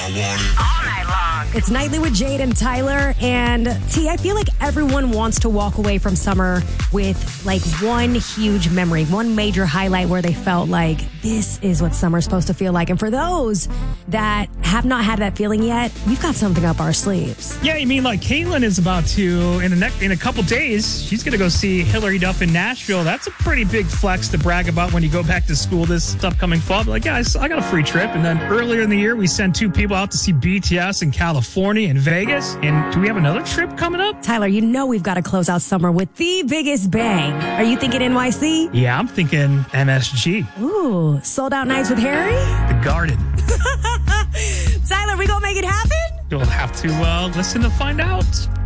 It's Nightly with Jade and Tyler. And T, I feel like everyone wants to walk away from summer with like one huge memory, one major highlight where they felt like this is what summer's supposed to feel like. And for those that have not had that feeling yet, we've got something up our sleeves. Yeah, you mean like Caitlin is about to, in a couple days, she's going to go see Hillary Duff in Nashville. That's a pretty big flex to brag about when you go back to school this upcoming fall. But like, yeah, I got a free trip. And then earlier in the year, we sent 2 people out to see BTS in California and Vegas. And do we have another trip coming up? Tyler, you know we've got to close out summer with the biggest bang. Are you thinking NYC? Yeah, I'm thinking MSG. Ooh, sold out nights with Harry? The Garden. Tyler, we gonna make it happen? You'll have to listen to find out.